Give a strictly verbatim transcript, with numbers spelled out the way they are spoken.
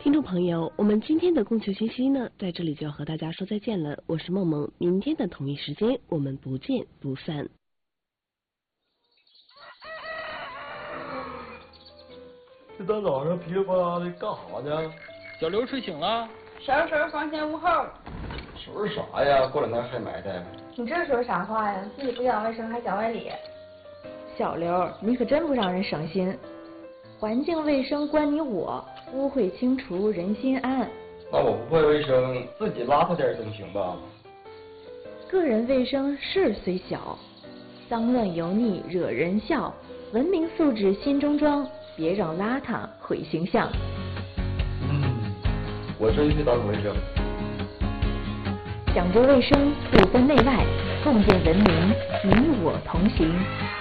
听众朋友，我们今天的供求信息呢，在这里就要和大家说再见了。我是梦梦，明天的同一时间我们不见不散。 这大早上噼里啪啦的干啥呢？ 小刘睡醒了， 收拾收拾房前屋后。 收拾啥呀？过两天还埋汰。 你这说啥话呀？自己不讲卫生还讲外理。 小刘，你可真不让人省心。环境卫生关你我，污秽清除人心安。 那我不会卫生，自己邋遢点总行吧？ 个人卫生事儿虽小，脏乱油腻惹人笑。文明素质心中装，别让邋遢毁形象。 嗯，我真去打扫卫生。 讲究卫生，不分内外，共建文明，你我同行。